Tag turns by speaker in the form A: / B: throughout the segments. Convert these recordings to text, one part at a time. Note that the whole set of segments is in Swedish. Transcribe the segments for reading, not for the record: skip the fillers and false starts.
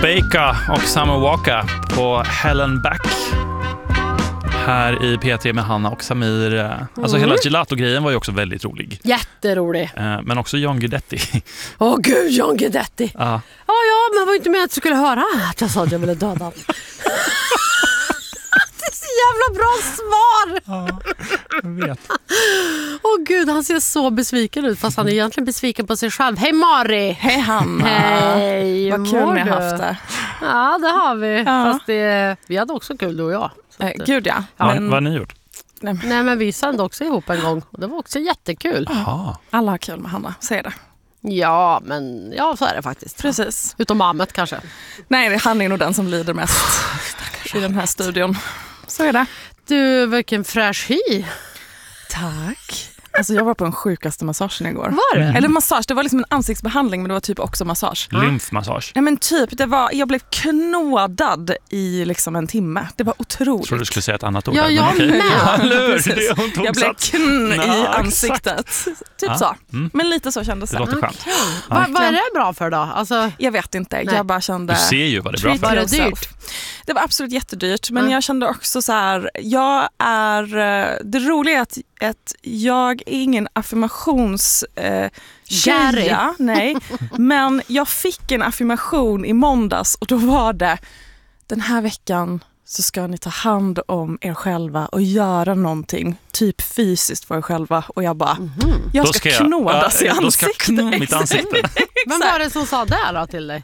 A: Baker och Summer Walker på Helen Back här i P3 med Hanna och Samir. Alltså hela Gelato-grejen var ju också väldigt rolig.
B: Jätterolig.
A: Men också John Guidetti.
B: Åh gud, John Guidetti.
A: Ja,
B: Men var inte med att du skulle höra att jag sa att jag ville döda honom. Det är så jävla bra svar.
A: ja, jag vet.
B: Åh gud, han ser så besviken ut fast han är egentligen besviken på sig själv. Hej Mari!
C: Hej Hanna!
B: Hej!
C: Vad kul ni har haft det.
B: Ja, det har vi.
C: Ja.
B: Fast vi hade också kul, du och jag.
C: Gud ja.
A: Vad har ni gjort?
B: Nej, men vi sände också ihop en gång. Och det var också jättekul.
A: Aha.
C: Alla har kul med Hanna, säg det.
B: Ja, men så är det faktiskt.
C: Precis.
B: Utom Ahmet kanske.
C: Nej, han är nog den som lider mest i den här studion. Så är det.
B: Du, vilken fräsch hy.
C: Tack. Alltså jag var på den sjukaste massagen igår.
B: Var det?
C: Eller massage, det var liksom en ansiktsbehandling men det var typ också massage.
A: Lymfmassage.
C: Ja men typ, jag blev knådad i liksom en timme. Det var otroligt.
A: Jag trodde du skulle säga ett annat ord.
B: Ja,
A: där,
B: jag
A: men okej.
B: med.
A: Ja, eller
C: Precis.
A: hur? Det hon tog
C: Jag blev
A: sats.
C: i ansiktet. Typ så.
A: Mm.
C: Men lite så kändes
A: Det
C: det.
A: låter skönt.
B: Vad är det bra för då? Alltså,
C: Jag vet inte,
B: Nej.
C: jag bara kände...
A: Du ser ju vad det är bra
C: treat
A: för.
B: Var det
C: yourself.
B: dyrt?
C: Det var absolut jättedyrt, men jag kände också så här, det roliga är att jag är ingen affirmations-tjeja, nej, men jag fick en affirmation i måndags och då var det, den här veckan så ska ni ta hand om er själva och göra någonting typ fysiskt för er själva. Och jag bara, jag ska knådas i ansiktet.
A: Då ska jag knå mitt ansikte.
B: Vem var det som sa det då till dig?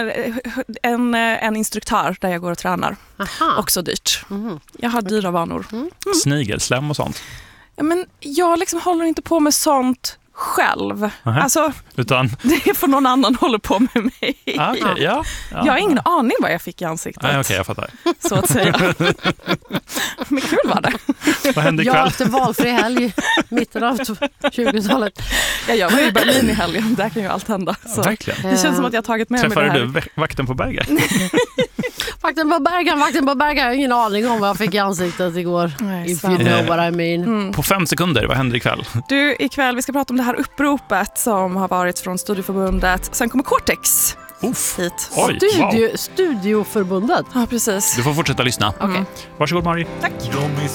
C: En instruktör där jag går och tränar.
B: Aha.
C: Också dyrt. Jag har dyra vanor.
A: Snigelsläm och sånt.
C: Ja, men jag liksom håller inte på med sånt själv.
A: Aha.
C: Alltså,
A: Utan...
C: det är för någon annan håller på med mig.
A: Okay, ja.
C: Jag har ingen aning vad jag fick i ansiktet.
A: Okej, jag fattar.
C: Så att säga. Men kul var det.
A: Vad hände ikväll?
B: Jag efter valfri helg mitten av 20-talet.
C: Ja, jag var i Berlin i helgen. Där kan ju allt hända. Så
A: Verkligen.
C: det känns som att jag har tagit med mig det
A: Träffade
C: här.
A: du vakten på Berger?
B: Vakten på Bergen. Jag har ingen aning om vad jag fick i ansiktet igår.
C: Nej,
B: If you know what I mean.
A: På 5 sekunder, vad händer ikväll?
C: Du, ikväll vi ska prata om det här uppropet som har varit från Studieförbundet. Sen kommer Cortex hit.
A: Oj, wow.
B: Studioförbundet.
C: Ja, precis.
A: Du får fortsätta lyssna.
B: Okej.
A: Varsågod Mari.
C: Tack.
D: De är